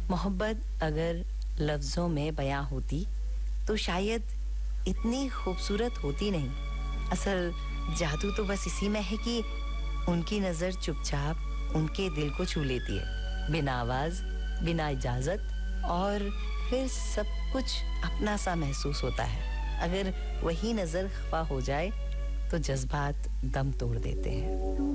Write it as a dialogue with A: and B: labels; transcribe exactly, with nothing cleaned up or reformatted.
A: मोहब्बत अगर लफ्ज़ों में बयां होती तो शायद इतनी खूबसूरत होती नहीं। असल जादू तो बस इसी में है कि उनकी नज़र चुपचाप उनके दिल को छू लेती है, बिना आवाज़, बिना इजाज़त, और फिर सब कुछ अपना सा महसूस होता है। अगर वही नज़र खफा हो जाए तो जज्बात दम तोड़ देते हैं।